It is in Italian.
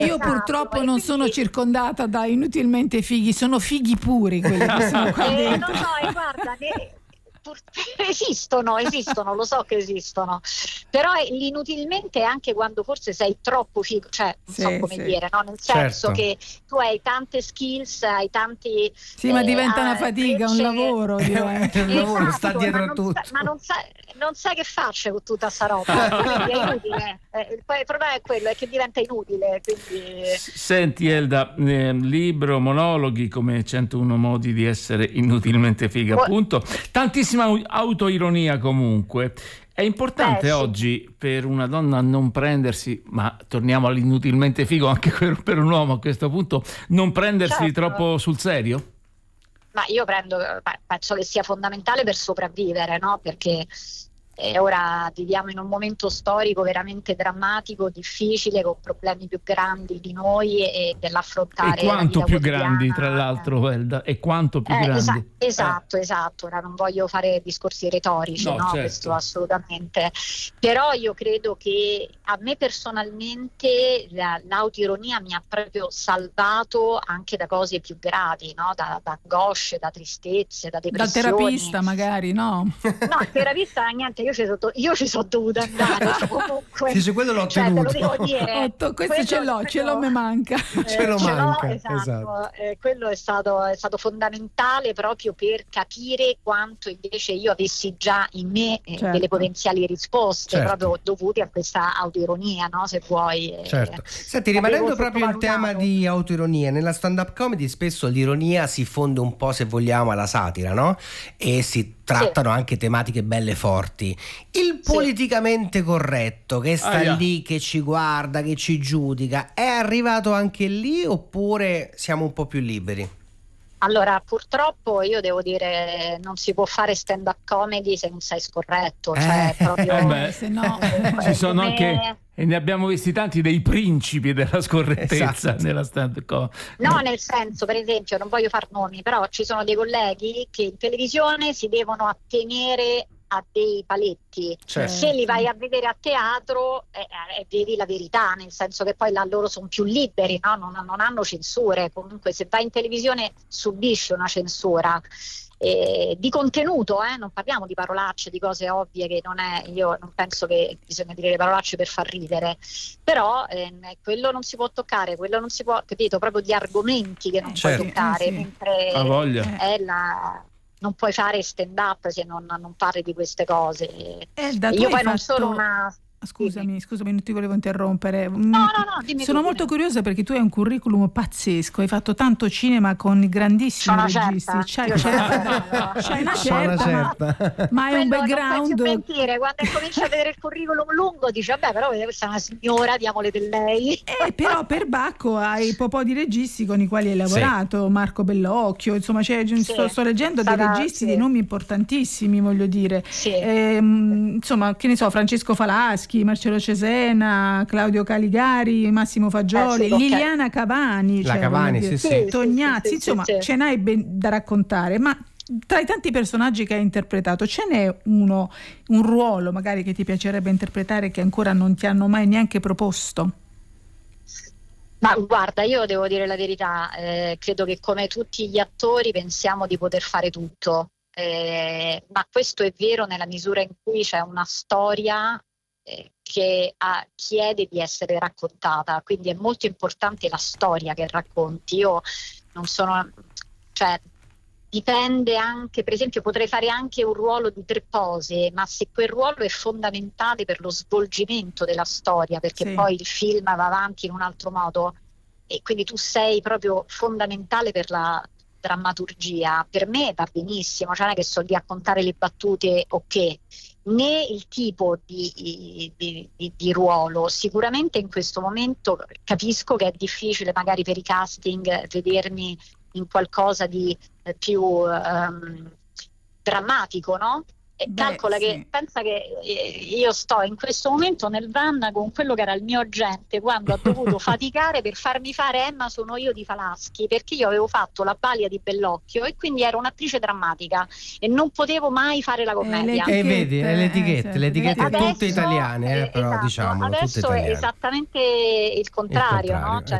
Io purtroppo non sono circondata da inutilmente fighi, sono fighi puri quelli che sono qua dentro. No, guarda, esistono, lo so che esistono, però l'inutilmente è anche quando forse sei troppo figo, cioè non so come dire, no? Nel senso che tu hai tante skills, hai tanti ma diventa una fatica, un lavoro, un lavoro, sta dietro a tutto, ma non sai che faccia con tutta sta roba, quindi è inutile. Il problema è quello, è che diventa inutile, quindi... Senti Elda, libro, monologhi come 101 modi di essere inutilmente figa, appunto, tantissima autoironia comunque. È importante oggi per una donna non prendersi, ma torniamo all'inutilmente figo anche per un uomo a questo punto, non prendersi troppo sul serio? Ma io penso che sia fondamentale per sopravvivere, no? Perché ora viviamo in un momento storico veramente drammatico, difficile, con problemi più grandi di noi e dell'affrontare. E quanto più quotidiana. Grandi, tra l'altro, Elda, e quanto più grandi. Esatto. Ora non voglio fare discorsi retorici, no? Certo. Questo assolutamente. Però io credo che a me personalmente l'autoironia mi ha proprio salvato anche da cose più gravi, no? Da angosce, da tristezze, da depressioni. Dal terapista magari, no? No, il terapista niente, io ci sono dovuta andare comunque. Dice, quello l'ho tenuto. Te lo devo dire. Questo ce l'ho, me manca. Ce lo manca. Esatto. Quello è stato fondamentale proprio per capire quanto invece io avessi già in me delle potenziali risposte proprio dovute a questa autoironia, no? Se vuoi. Certo. Senti, rimanendo proprio in tema di autoironia, nella stand-up comedy spesso l'ironia si fonde un po', se vogliamo, alla satira, no? E si trattano anche tematiche belle forti. Il politicamente corretto che sta lì, che ci guarda, che ci giudica, è arrivato anche lì oppure siamo un po' più liberi? Allora, purtroppo io devo dire non si può fare stand-up comedy se non sei scorretto, cioè proprio se no ci sono anche, e ne abbiamo visti tanti, dei principi della scorrettezza nella stand-up comedy. No, nel senso, per esempio, non voglio far nomi, però ci sono dei colleghi che in televisione si devono attenere a dei paletti. Se li vai a vedere a teatro vedi la verità, nel senso che poi là loro sono più liberi, no? Non hanno censure. Comunque se vai in televisione subisci una censura di contenuto, non parliamo di parolacce, di cose ovvie che io non penso che bisogna dire le parolacce per far ridere, però quello non si può toccare, quello non si può, capito, proprio di argomenti che non puoi toccare, mentre non puoi fare stand up se non parli di queste cose. Io poi non sono una... Scusami, non ti volevo interrompere. No, dimmi. Sono molto curiosa perché tu hai un curriculum pazzesco, hai fatto tanto cinema con i grandissimi registi. C'hai una certa. Ma hai un background. Non mentire, quando comincia a vedere il curriculum lungo dici vabbè, però questa è una signora, diamole per lei. Però per Bacco hai un po' di registi con i quali hai lavorato, Marco Bellocchio, insomma, sto leggendo dei registi, dei nomi importantissimi, voglio dire. Insomma, che ne so, Francesco Falaschi, Marcello Cesena, Claudio Caligari, Massimo Fagioli, Liliana Cavani, Tognazzi, insomma ce n'hai ben da raccontare, ma tra i tanti personaggi che hai interpretato ce n'è un ruolo magari che ti piacerebbe interpretare che ancora non ti hanno mai neanche proposto? Ma guarda, io devo dire la verità, credo che come tutti gli attori pensiamo di poter fare tutto, ma questo è vero nella misura in cui c'è una storia che chiede di essere raccontata, quindi è molto importante la storia che racconti. Io non sono, dipende anche, per esempio potrei fare anche un ruolo di 3 pose, ma se quel ruolo è fondamentale per lo svolgimento della storia, perché poi il film va avanti in un altro modo e quindi tu sei proprio fondamentale per la drammaturgia, per me va benissimo, cioè non è che sto lì a contare le battute né il tipo di ruolo. Sicuramente in questo momento capisco che è difficile magari per i casting vedermi in qualcosa di più drammatico, no? calcola che pensa che io sto in questo momento nel van con quello che era il mio agente quando ha dovuto faticare per farmi fare Emma sono io di Falaschi, perché io avevo fatto la Balia di Bellocchio e quindi ero un'attrice drammatica e non potevo mai fare la commedia. E vedi, le etichette adesso, tutte italiane, però esatto, diciamo adesso è esattamente il contrario, no? Cioè,